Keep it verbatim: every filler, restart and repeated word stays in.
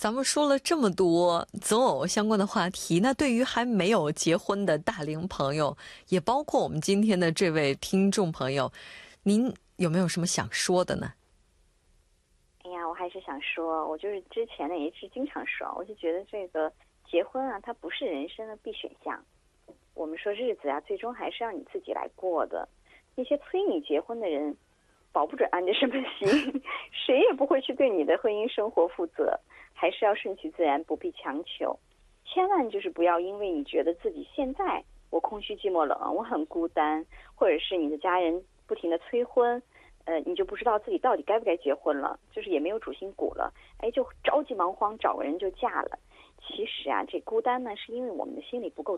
咱们说了这么多择偶相关的话题，那对于还没有结婚的大龄朋友，也包括我们今天的这位听众朋友，您有没有什么想说的呢？ 哎呀，我还是想说，我就是之前呢也是经常说，我就觉得这个结婚啊，它不是人生的必选项。我们说日子啊，最终还是要你自己来过的。那些催你结婚的人，保不准按着什么行，谁也不会去对你的婚姻生活负责。还是要顺其自然，不必强求。千万就是不要因为你觉得自己现在我空虚寂寞冷，我很孤单，或者是你的家人不停的催婚，呃，你就不知道自己到底该不该结婚了，就是也没有主心骨了，哎，就着急忙慌找个人就嫁了。其实啊，这孤单呢，是因为我们的心里不够